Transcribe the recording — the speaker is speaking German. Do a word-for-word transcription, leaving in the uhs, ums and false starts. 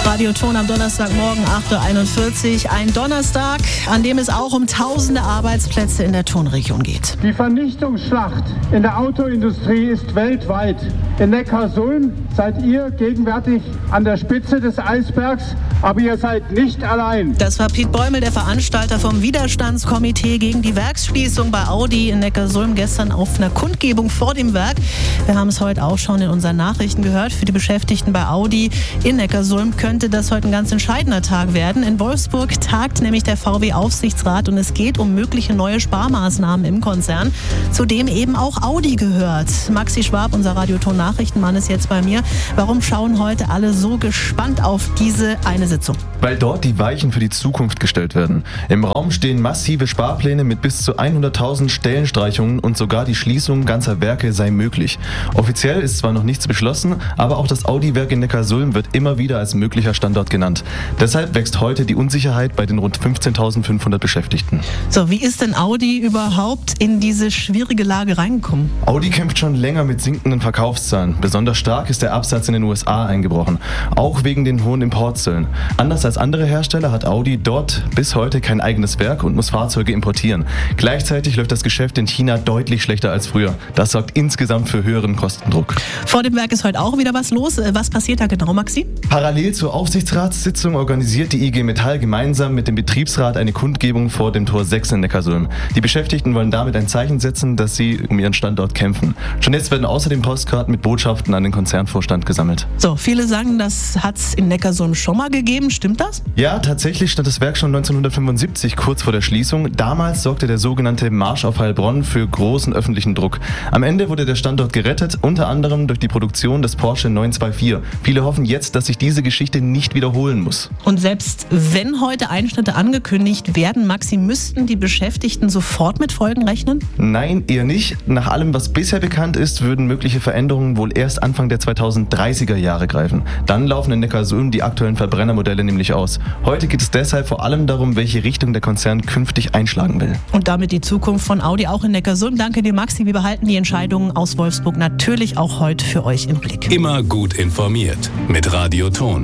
Radioton am Donnerstagmorgen, acht Uhr einundvierzig. Ein Donnerstag, an dem es auch um tausende Arbeitsplätze in der Tonregion geht. Die Vernichtungsschlacht in der Autoindustrie ist weltweit. In Neckarsulm seid ihr gegenwärtig an der Spitze des Eisbergs, aber ihr seid nicht allein. Das war Piet Bäumel, der Veranstalter vom Widerstandskomitee gegen die Werksschließung bei Audi in Neckarsulm, gestern auf einer Kundgebung vor dem Werk. Wir haben es heute auch schon in unseren Nachrichten gehört. Für die Beschäftigten bei Audi in Neckarsulm könnte das heute ein ganz entscheidender Tag werden. In Wolfsburg tagt nämlich der V W-Aufsichtsrat und es geht um mögliche neue Sparmaßnahmen im Konzern, zu dem eben auch Audi gehört. Maxi Schwab, unser Radioton-Nachrichtenmann, ist jetzt bei mir. Warum schauen heute alle so gespannt auf diese eine Sitzung? Weil dort die Weichen für die Zukunft gestellt werden. Im Raum stehen massive Sparpläne mit bis zu hunderttausend Stellenstreichungen und sogar die Schließung ganzer Werke sei möglich. Offiziell ist zwar noch nichts beschlossen, aber auch das Audi-Werk in Neckarsulm wird immer wieder als möglicher Standort genannt. Deshalb wächst heute die Unsicherheit bei den rund fünfzehntausendfünfhundert Beschäftigten. So, wie ist denn Audi überhaupt in diese schwierige Lage reingekommen? Audi kämpft schon länger mit sinkenden Verkaufszahlen. Besonders stark ist der Absatz in den U S A eingebrochen, auch wegen den hohen Importzöllen. Anders als andere Hersteller hat Audi dort bis heute kein eigenes Werk und muss Fahrzeuge importieren. Gleichzeitig läuft das Geschäft in China deutlich schlechter als früher. Das sorgt insgesamt für höheren Kostendruck. Vor dem Werk ist heute auch wieder was los. Was passiert da genau, Maxi? Parallel zur Aufsichtsratssitzung organisiert die I G Metall gemeinsam mit dem Betriebsrat eine Kundgebung vor dem Tor sechs in Neckarsulm. Die Beschäftigten wollen damit ein Zeichen setzen, dass sie um ihren Standort kämpfen. Schon jetzt werden außerdem Postkarten mit Botschaften an den Konzernvorstand gesammelt. So, viele sagen, das hat es in Neckarsulm schon mal gegeben. Stimmt das? Ja, tatsächlich stand das Werk schon neunzehnhundertfünfundsiebzig kurz vor der Schließung. Damals sorgte der sogenannte Marsch auf Heilbronn für großen öffentlichen Druck. Am Ende wurde der Standort gerettet, unter anderem durch die Produktion des Porsche neun zwei vier. Viele hoffen jetzt, dass sich diese Geschichte nicht wiederholen muss. Und selbst wenn heute Einschnitte angekündigt werden, Maxi, müssten die Beschäftigten sofort mit Folgen rechnen? Nein, eher nicht. Nach allem, was bisher bekannt ist, würden mögliche Veränderungen wohl erst Anfang der zweitausenddreißiger Jahre greifen. Dann laufen in Neckarsulm die aktuellen Verbrennermodelle nämlich aus. Heute geht es deshalb vor allem darum, welche Richtung der Konzern künftig einschlagen will. Und damit die Zukunft von Audi auch in Neckarsulm. Danke dir, Maxi. Wir behalten die Entscheidungen aus Wolfsburg natürlich auch heute für euch im Blick. Immer gut informiert mit Radioton.